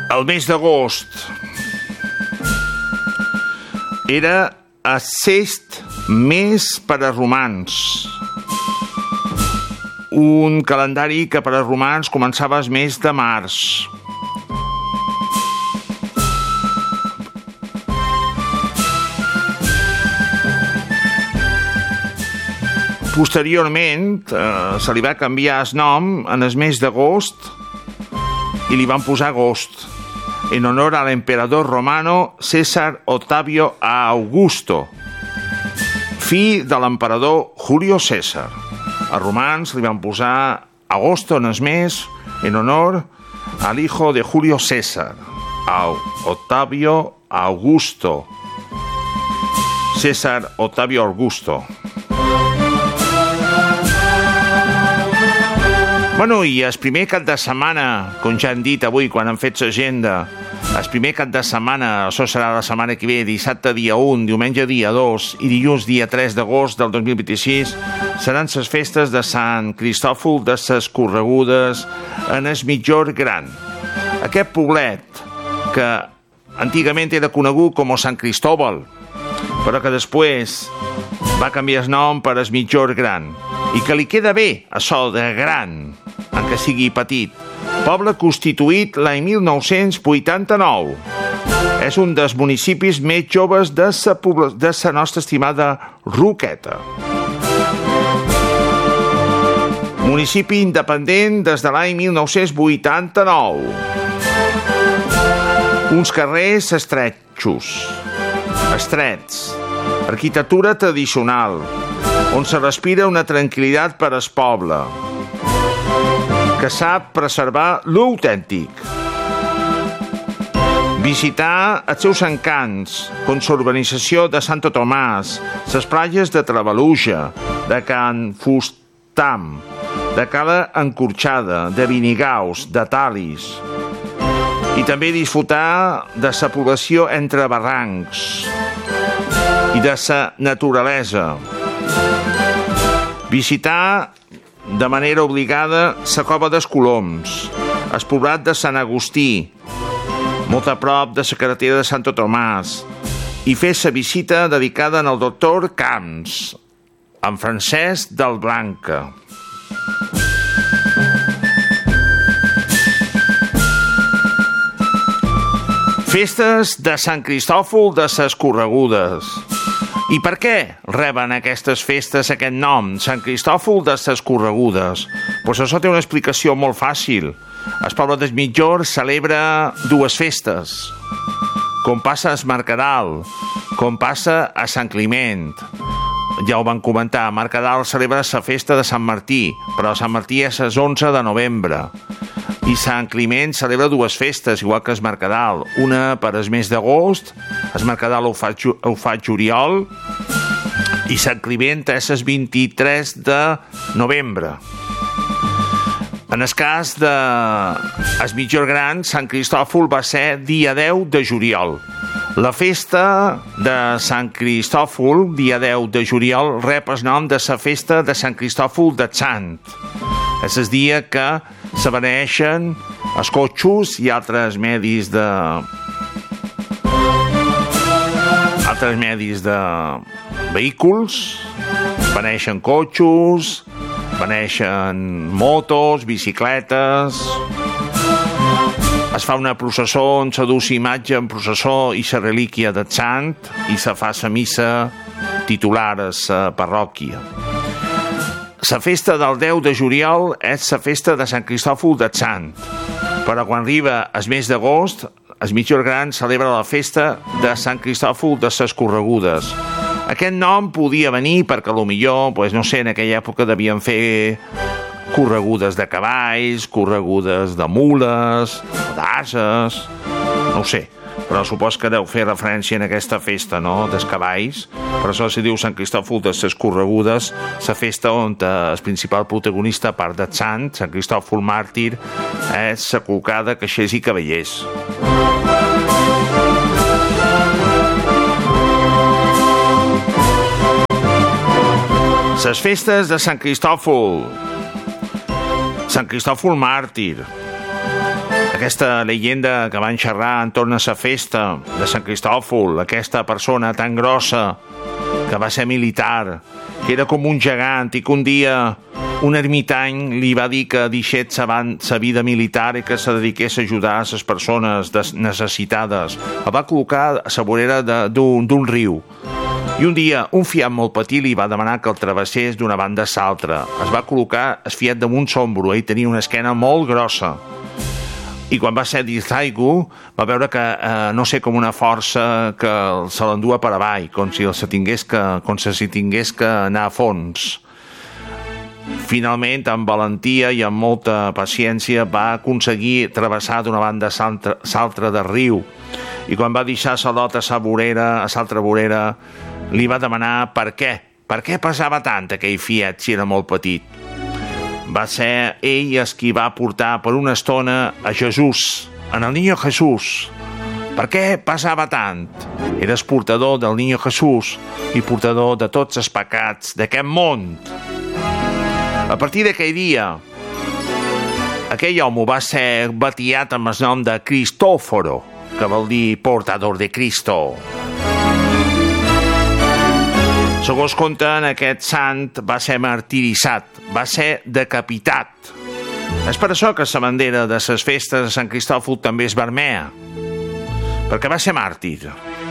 El mes d'agost era el sest mes per a romans. Un calendari que per a romans començava el mes de març. Posteriorment se li va canviar el nom en el mes d'agost i li van posar agost, en honor al emperador romano César Octavio Augusto, fill de l'emperador Julio César. Els romans li van posar agosto en el mes en honor al hijo de Julio César, Octavio Augusto. César Octavio Augusto. Bueno, i el primer cap de setmana, com ja han dit avui quan han fet l'agenda, el primer cap de setmana, això serà la setmana que ve, dissabte dia 1, diumenge dia 2 i dilluns dia 3 d'agost del 2026, seran les festes de Sant Cristòfol de ses Corregudes en el Migjorn Gran. Aquest poblet, que antigament era conegut com Sant Cristóbal, però que després va canviar el nom per el Migjorn Gran, i que li queda bé això de gran, encara sigui petit. Poble constituït l'any 1989. És un dels municipis més joves de la nostra estimada Roqueta. Municipi independent des de l'any 1989. Uns carrers estrets, arquitectura tradicional, on se respira una tranquil·litat per al poble, que sap preservar l'autèntic. Visitar els seus encants, com l'urbanització de Santo Tomàs, les platges de Travaluja, de Can Fustam, de Cala Encorxada, de Vinigaus, de Talis, i també disfrutar de la població entre barrancs i de la naturalesa. Visitar de manera obligada la Cova dels Coloms, el poblat de Sant Agustí, molt a prop de la carretera de Santo Tomàs, i fer la visita dedicada al doctor Camps, en Francesc del Blanca. Festes de Sant Cristòfol de ses Corregudes. I per què reben aquestes festes aquest nom, Sant Cristòfol de ses Corregudes? Doncs això té una explicació molt fàcil. El poble del Migjorn celebra dues festes, com passa a Mercadal, com passa a Sant Climent. Ja ho van comentar, Mercadal celebra la festa de Sant Martí, però Sant Martí és el 11 de novembre. I Sant Climent celebra dues festes, igual que el Mercadal. Una per al mes d'agost, el Mercadal ho fa juliol, i Sant Climent és el 23 de novembre. En el cas de el Migjorn Gran, Sant Cristòfol va ser dia 10 de juliol. La festa de Sant Cristòfol, dia 10 de juliol, rep el nom de la festa de Sant Cristòfol de Sant. És el dia que se beneixen els cotxos i altres medis de vehicles, beneixen cotxos, beneixen motos, bicicletes. Es fa una processó on se du imatge en processó i la relíquia de Sant i se fa la missa titular a la parròquia. La festa del 10 de juliol és la festa de Sant Cristòfol de Sant, però quan arriba el mes d'agost, el Migjorn Gran celebra la festa de Sant Cristòfol de ses Corregudes. Aquest nom podia venir perquè potser, no sé, en aquella època devien fer corregudes de cavalls, corregudes de mules, d'ases, no ho sé. Però supos que deu fer referència en aquesta festa, no?, dels cavalls. Per això s'hi diu Sant Cristòfol de ses Corregudes, la festa on el principal protagonista, a part de Sant Cristòfol màrtir, és la colcada caixers i cavallers. Les festes de Sant Cristòfol màrtir. Aquesta llegenda que van xerrar entorn a la festa de Sant Cristòfol, aquesta persona tan grossa que va ser militar, que era com un gegant i que un dia un ermitany li va dir que deixés sa vida militar i que se dediqués a ajudar a les persones necessitades. El va col·locar a la vorera d'un riu. I un dia, un fiat molt petit li va demanar que el travessés d'una banda a l'altra. Es va col·locar el fiat damunt l'ombro i tenia una esquena molt grossa. I quan va ser dins l'aigua, va veure que, no sé, com una força que se l'endua per avall, com si tingués que anar a fons. Finalment, amb valentia i amb molta paciència, va aconseguir travessar d'una banda a l'altra del riu. I quan va deixar Salot a l'altra vorera, li va demanar per què. Per què pesava tant aquell fiat si era molt petit? Va ser ell el qui va portar per una estona a Jesús, en el Niño Jesús. Per què pesava tant? Era el portador del Niño Jesús i portador de tots els pecats d'aquest món. A partir d'aquell dia, aquell home va ser batiat amb el nom de Cristòforo, que vol dir portador de Cristo. Segons conten, aquest sant va ser martiritzat, va ser decapitat. És per això que la bandera de les festes de Sant Cristòfol també és vermella, perquè va ser màrtir.